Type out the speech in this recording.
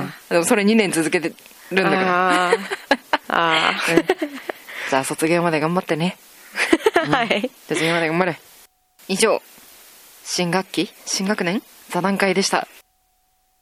でもそれ2年続けてるんだからーじゃあ卒業まで頑張ってね。 はい。 卒業まで頑張れ。以上、新学年座談会でした。